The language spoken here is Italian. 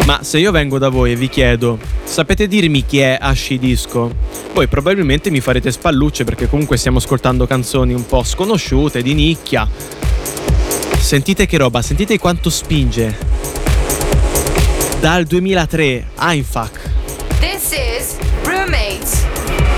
Ma se io vengo da voi e vi chiedo, sapete dirmi chi è Asci Disco? Voi probabilmente mi farete spallucce perché comunque stiamo ascoltando canzoni un po' sconosciute, di nicchia. Sentite che roba, sentite quanto spinge. Dal 2003, Einfach.